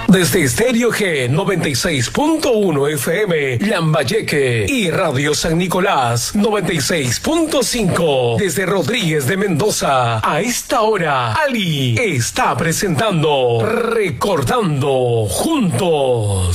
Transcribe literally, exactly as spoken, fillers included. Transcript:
Desde Estéreo G noventa y seis punto uno F M, Lambayeque, y Radio San Nicolás noventa y seis punto cinco. Desde Rodríguez de Mendoza, a esta hora, Ali está presentando Recordando Juntos.